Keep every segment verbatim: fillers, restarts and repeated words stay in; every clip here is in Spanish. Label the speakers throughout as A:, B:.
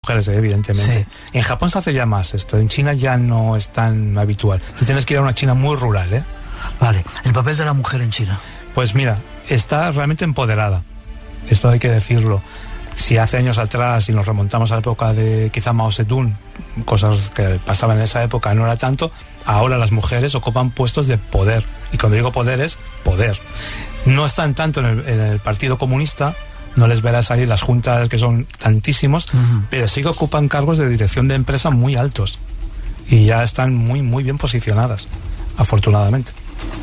A: mujeres, evidentemente. Sí. En Japón se hace ya más esto, en China ya no es tan habitual. Tú tienes que ir a una China muy rural, ¿eh?
B: Vale, el papel de la mujer en China.
A: Pues mira, está realmente empoderada, esto hay que decirlo. Si hace años atrás, y nos remontamos a la época de quizá Mao Zedong, cosas que pasaban en esa época no era tanto, ahora las mujeres ocupan puestos de poder. Y cuando digo poder es poder. No están tanto en el, en el Partido Comunista, no les verás ahí las juntas que son tantísimos, uh-huh. pero sí que ocupan cargos de dirección de empresa muy altos. Y ya están muy, muy bien posicionadas, afortunadamente.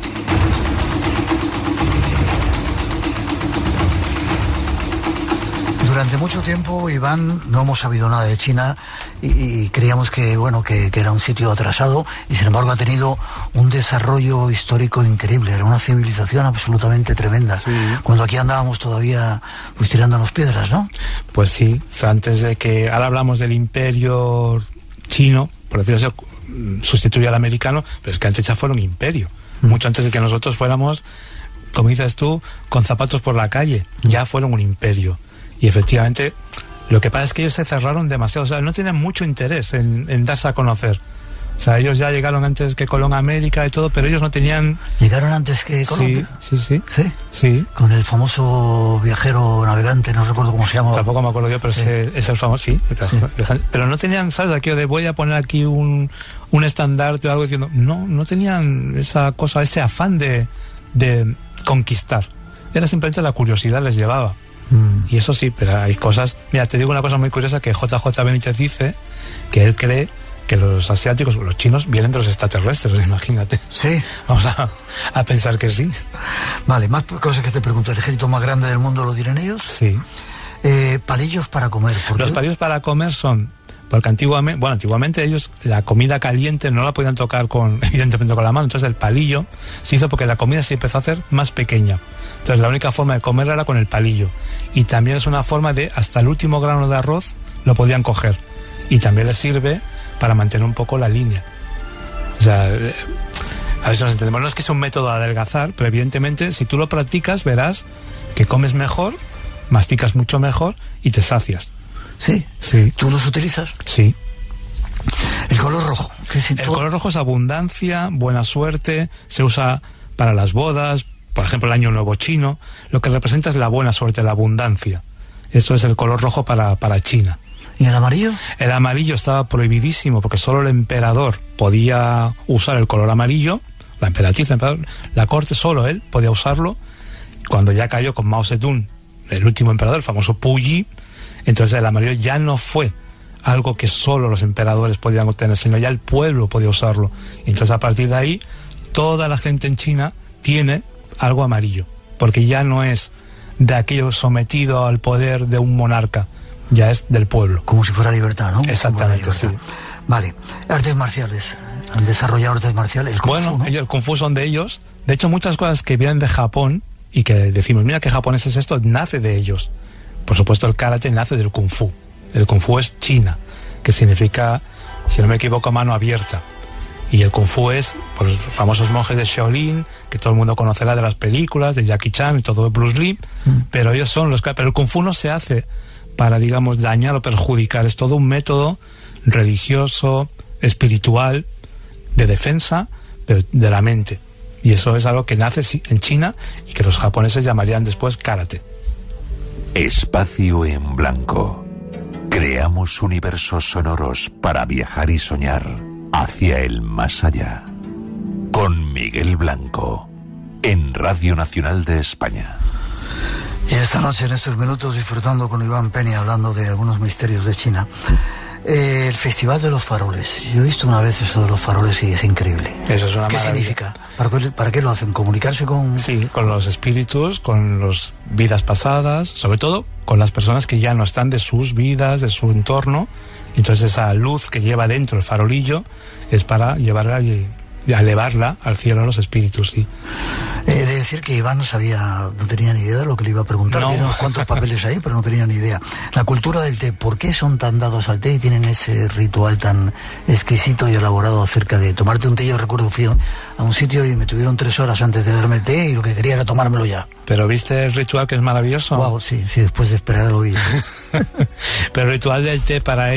B: Durante mucho tiempo, Iván, no hemos sabido nada de China y, y creíamos que, bueno, que, que era un sitio atrasado y sin embargo ha tenido un desarrollo histórico increíble, era una civilización absolutamente tremenda. Sí. Cuando aquí andábamos todavía pues tirándonos piedras, ¿no?
A: Pues sí, o sea, antes de que, ahora hablamos del imperio chino, por decirlo así, sustituye al americano, pero es que antes ya fue un imperio, mm. mucho antes de que nosotros fuéramos, como dices tú, con zapatos por la calle, mm. ya fueron un imperio. Y efectivamente, lo que pasa es que ellos se cerraron demasiado, o sea, no tienen mucho interés en, en darse a conocer. O sea, ellos ya llegaron antes que Colón a América y todo, pero ellos no tenían...
B: ¿Llegaron antes que Colón?
A: Sí, sí, sí.
B: ¿Sí?
A: Sí.
B: Con el famoso viajero navegante, no recuerdo cómo se llama.
A: Tampoco me acuerdo yo, pero sí. es, es el famoso, sí, sí. Pero no tenían, ¿sabes? Aquí de voy a poner aquí un, un estandarte o algo diciendo... No, no tenían esa cosa, ese afán de, de conquistar. Era simplemente la curiosidad les llevaba. Mm. Y eso sí, pero hay cosas... Mira, te digo una cosa muy curiosa que J J Benítez dice, que él cree que los asiáticos, los chinos, vienen de los extraterrestres, imagínate.
B: Sí.
A: Vamos a, a pensar que sí.
B: Vale, más cosas que te pregunto. ¿El ejército más grande del mundo lo tienen ellos?
A: Sí.
B: Eh, palillos para comer. ¿Por
A: los
B: qué?
A: palillos para comer son... Porque antiguamente, bueno, antiguamente ellos la comida caliente no la podían tocar con, evidentemente con la mano, entonces el palillo se hizo porque la comida se empezó a hacer más pequeña. Entonces la única forma de comerla era con el palillo. Y también es una forma de, hasta el último grano de arroz lo podían coger. Y también les sirve para mantener un poco la línea. O sea, a ver si nos entendemos. No es que sea un método de adelgazar, pero evidentemente si tú lo practicas verás que comes mejor, masticas mucho mejor y te sacias.
B: Sí,
A: sí.
B: ¿Tú los utilizas?
A: Sí.
B: El color rojo. ¿Qué es
A: el todo? color rojo es abundancia, buena suerte, se usa para las bodas, por ejemplo el año nuevo chino, lo que representa es la buena suerte, la abundancia. Eso es el color rojo para, para China.
B: ¿Y el amarillo?
A: El amarillo estaba prohibidísimo porque solo el emperador podía usar el color amarillo, la emperatriz, la corte, solo él podía usarlo. Cuando ya cayó con Mao Zedong, el último emperador, el famoso Puyi, entonces el amarillo ya no fue algo que solo los emperadores podían obtener, sino ya el pueblo podía usarlo. Entonces a partir de ahí, toda la gente en China tiene algo amarillo, porque ya no es de aquello sometido al poder de un monarca, ya es del pueblo.
B: Como si fuera libertad, ¿no?
A: Exactamente, sí.
B: Vale, artes marciales. Han desarrollado artes marciales. El Kung
A: bueno,
B: Fu, ¿no?
A: ellos, el Kung Fu son de ellos. De hecho, muchas cosas que vienen de Japón y que decimos, mira qué japonés es esto, nace de ellos. Por supuesto, el karate nace del Kung Fu. El Kung Fu es China, que significa, si no me equivoco, mano abierta. Y el Kung Fu es, pues, los famosos monjes de Shaolin, que todo el mundo conocerá de las películas, de Jackie Chan y todo de Bruce Lee, mm. pero ellos son los que... Pero el Kung Fu no se hace para, digamos, dañar o perjudicar. Es todo un método religioso, espiritual, de defensa, pero de la mente. Y eso es algo que nace en China y que los japoneses llamarían después karate.
C: Espacio en blanco. Creamos universos sonoros para viajar y soñar hacia el más allá. Con Miguel Blanco, en Radio Nacional de España.
B: Y esta noche, en estos minutos, disfrutando con Iván Peña, hablando de algunos misterios de China. Eh, el Festival de los Faroles. Yo he visto una vez eso de los faroles y es increíble.
A: Eso es una
B: ¿Qué
A: maravilla.
B: significa? ¿Para qué, ¿Para qué lo hacen? ¿Comunicarse con...?
A: Sí, con los espíritus, con las vidas pasadas, sobre todo con las personas que ya no están de sus vidas, de su entorno. Entonces esa luz que lleva dentro el farolillo es para llevarla y, y elevarla al cielo a los espíritus, sí.
B: He de decir que Iván no sabía, no tenía ni idea de lo que le iba a preguntar.
A: No.
B: Tiene unos cuantos papeles ahí, pero no tenía ni idea. La cultura del té, ¿por qué son tan dados al té y tienen ese ritual tan exquisito y elaborado acerca de tomarte un té? Yo recuerdo, fui a un sitio y me tuvieron tres horas antes de darme el té y lo que quería era tomármelo ya.
A: ¿Pero viste el ritual que es maravilloso?
B: Wow, sí, sí, después de esperar lo vi.
A: Pero el ritual del té para